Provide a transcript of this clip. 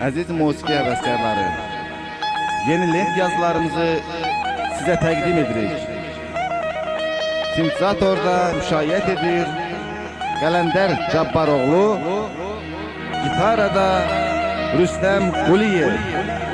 Əziz musiqi həvəskarları, yeni lent yazılarımızı sizə təqdim edirik. Sintezatorda müşayiət edir Qələndər Cabbaroğlu, gitarada Rüstəm Quliyev.